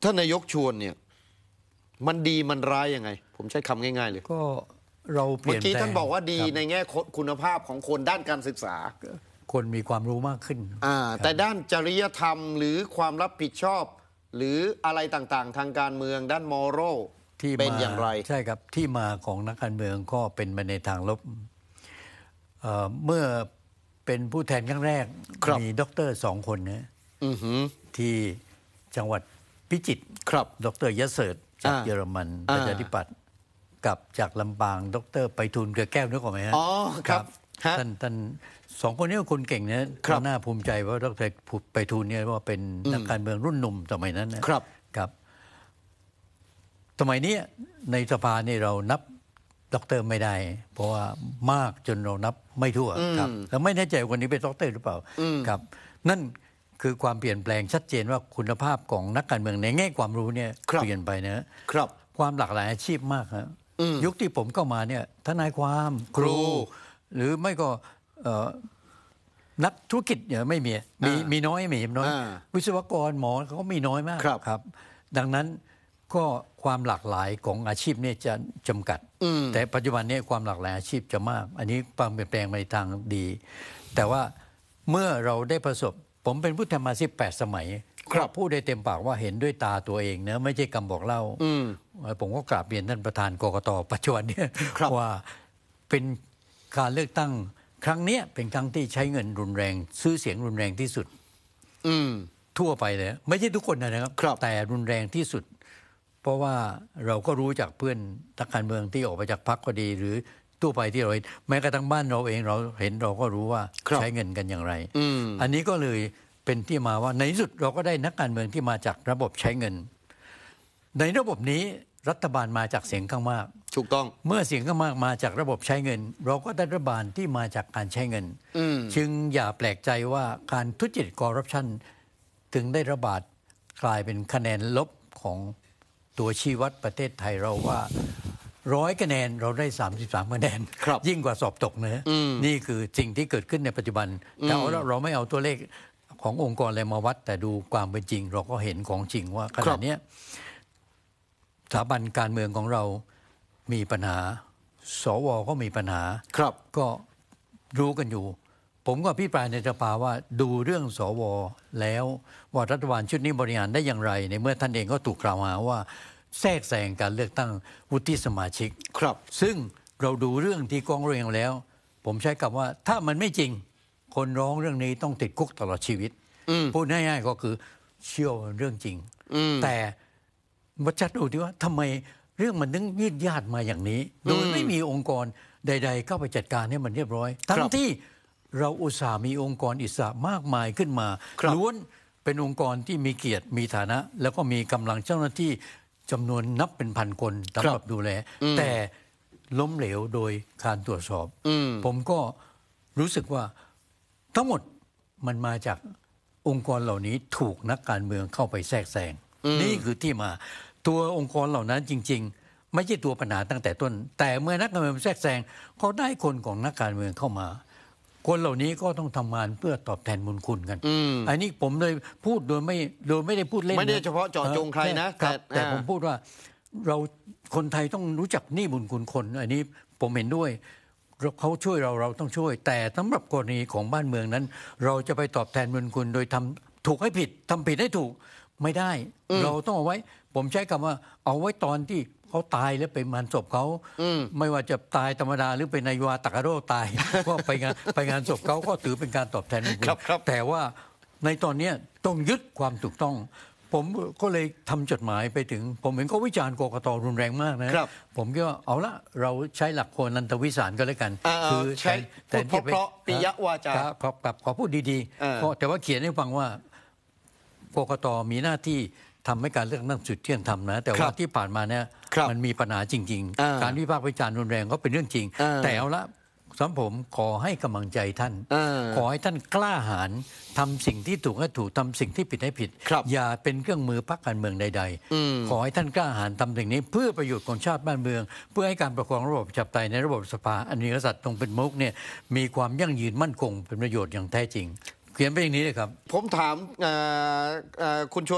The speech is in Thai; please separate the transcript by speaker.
Speaker 1: ท่านนายกชวนเนี่ยมันดีมันร้ายยังไงผมใช้คำง่ายๆเลย
Speaker 2: ก็เราเปลี่ยนแปลง
Speaker 1: เมื่อกี้ท่านบอกว่าดีในแง่คุณภาพของคนด้านการศึกษา
Speaker 2: คนมีความรู้มากขึ้น
Speaker 1: แต่ด้านจริยธรรมหรือความรับผิดชอบหรืออะไรต่างๆทางการเมืองด้านมอรัลที่เป็นอย่างไร
Speaker 2: ใช่ครับที่มาของนักการเมืองก็เป็นมาในทางลบเมื่อเป็นผู้แทนครั้งแรกมีด็อกเตอร์2 คนนะที่จังหวัดพิจิตรดร.ยะเสิร์ชจากเยอรมันประชาธิปัตย์กับจากลำปางดร.ไพฑูรย์เกลือแก้วนึกออกไหมฮะ
Speaker 1: อ๋อครับ
Speaker 2: ท่าน2 คนนี้เป็นคนเก่งนะน่าภูมิใจว่าดร.ไพฑูรย์เนี่ยว่าเป็นนักการเมืองรุ่นหนุ่มสมัยนั้นนะครับสมัยนี้ในสภานี่เรานับด็อกเตอร์ไม่ได้เพราะว่ามากจนเรานับไม่ทั่วครับแล้วไม่แน่ใจวันนี้เป็นด็อกเตอร์หรือเปล่าครับนั่นคือความเปลี่ยนแปลงชัดเจนว่าคุณภาพของนักการเมืองในแง่ความรู้เนี่ยเปลี่ยนไปนะครับความหลากหลายอาชีพมากครับยุคที่ผมเข้ามาเนี่ยทนายความครูหรือไม่ก็นักธุรกิจเนี่ยไม่มีน้อยวิศวกรหมอเขาก็มีน้อยมากครับดังนั้นก็ความหลากหลายของอาชีพเนี่ยจะจำกัดแต่ปัจจุบันนี้ความหลากหลายอาชีพจะมากอันนี้ความเปลี่ยนแปลงไปทางดีแต่ว่าเมื่อเราได้ประสบผมเป็นผู้แทนมา18 สมัยพูดได้เต็มปากว่าเห็นด้วยตาตัวเองนะไม่ใช่คำบอกเล่าผมก็กราบเรียนท่านประธานกกต.ปัจจุบันนี้ว่าเป็นการเลือกตั้งครั้งนี้เป็นครั้งที่ใช้เงินรุนแรงซื้อเสียงรุนแรงที่สุดทั่วไปเลยไม่ใช่ทุกคนนะครับแต่รุนแรงที่สุดเพราะว่าเราก็รู้จากเพื่อนนักการเมืองที่ออกมาจากพรรคก็ดีหรือทั่วไปที่เราเห็นแม้กระทั่งบ้านเราเองเราเห็นเราก็รู้ว่าใช้เงินกันอย่างไรอันนี้ก็เลยเป็นที่มาว่าในที่สุดเราก็ได้นักการเมืองที่มาจากระบบใช้เงินในระบบนี้รัฐบาลมาจากเสียงข้างมาก
Speaker 1: ถูกต้อง
Speaker 2: เมื่อเสียงข้างมากมาจากระบบใช้เงินเราก็ได้รัฐบาลที่มาจากการใช้เงินจึงอย่าแปลกใจว่าการทุจริตคอร์รัปชันถึงได้ระบาดกลายเป็นคะแนนลบของตัวชี้วัดประเทศไทยเราว่า100 คะแนนเราได้33 คะแนนยิ่งกว่าสอบตกนะนี่คือสิ่งที่เกิดขึ้นในปัจจุบันแต่เราไม่เอาตัวเลขขององค์กรอะไรมาวัดแต่ดูความเป็นจริงเราก็เห็นของจริงว่าขณะนี้สถาบันการเมืองของเรามีปัญหาสวก็มีปัญหาก็รู้กันอยู่ผมก็พิปรายในสภาว่าดูเรื่องสวแล้วว่ารัฐบาลชุดนี้บริหารได้อย่างไรในเมื่อท่านเองก็ถูกกล่าวหาว่าแทรกแซงการเลือกตั้งวุฒิสมาชิกซึ่งเราดูเรื่องที่กองเรียงแล้วผมใช้คำว่าถ้ามันไม่จริงคนร้องเรื่องนี้ต้องติดคุกตลอดชีวิตพูดง่ายๆก็คือเชื่อเรื่องจริงแต่มาจัดดูที่ว่าทำไมเรื่องมันถึงยืดยาดมาอย่างนี้โดยไม่มีองค์กรใดๆเข้าไปจัดการให้มันเรียบร้อยทั้งที่เราอุตส่าห์มีองค์กรอิสระมากมายขึ้นมาล้วนเป็นองค์กรที่มีเกียรติมีฐานะแล้วก็มีกำลังเจ้าหน้าที่จำนวนนับเป็นพันคนสำหรับดูแลแต่ล้มเหลวโดยการตรวจสอบผมก็รู้สึกว่าทั้งหมดมันมาจากองค์กรเหล่านี้ถูกนักการเมืองเข้าไปแทรกแซงนี่คือที่มาตัวองค์กรเหล่านั้นจริงๆไม่ใช่ตัวปัญหาตั้งแต่ต้นแต่เมื่อนักการเมืองแทรกแซงเขาได้คนของนักการเมืองเข้ามาคนเหล่านี้ก็ต้องทำงานเพื่อตอบแทนบุญคุณกันอันนี้ผมเลยพูดโดยไม่ได้พูดเล่น
Speaker 1: ไม่ได้เฉพาะเจาะจงใครนะ
Speaker 2: แต่ผมพูดว่าเราคนไทยต้องรู้จักหนี้บุญคุณคนอันนี้ผมเห็นด้วยเขาช่วยเราต้องช่วยแต่สำหรับกรณีของบ้านเมืองนั้นเราจะไปตอบแทนบุญคุณโดยทำถูกให้ผิดทำผิดให้ถูกไม่ได้เราต้องเอาไว้ผมใช้คำว่าเอาไว้ตอนที่เขาตายแล้วไปงานศพเขาไม่ว่าจะตายธรรมดาหรือเป็นนายวาตากาโร่ตาย ก็ไปงานศพเขาก็ถือเป็นการตอบแทนบุญคุณแต่ว่าในตอนนี้ต้องยึดความถูกต้องผมก็เลยทำจดหมายไปถึงผมเห็นก็วิจารณ์กกต.รุนแรงมากนะผมก็เอาละเราใช้หลักโคนันทวิสารก็แล้วกัน
Speaker 1: คือใช้พูดเพราะปิยวาจา
Speaker 2: ขอพูดดีๆแต่ว่าเขียนให้ฟังว่ากกต.มีหน้าที่ทำให้การเลือกตั้งสุดเที่ยงธรรมนะแต่ว่าที่ผ่านมาเนี่ยมันมีปัญหาจริงๆการวิพากษ์วิจารณ์รุนแรงก็เป็นเรื่องจริงแต่เอาละสำหรับผมขอให้กำลังใจท่านขอให้ท่านกล้าหาญทำสิ่งที่ถูกให้ถูกทำสิ่งที่ผิดให้ผิดอย่าเป็นเครื่องมือพรรคการเมืองใดๆขอให้ท่านกล้าหาญทำสิ่งนี้เพื่อประโยชน์ของชาติบ้านเมืองเพื่อให้การปกครองระบบประชาธิปไตยในระบบสภาอันมีกษัตริย์ทรงเป็นมุขเนี่ยมีความยั่งยืนมั่นคงเป็นประโยชน์อย่างแท้จริงเขียนไปอย่างนี้เลยครับ
Speaker 1: ผมถามคุณชวน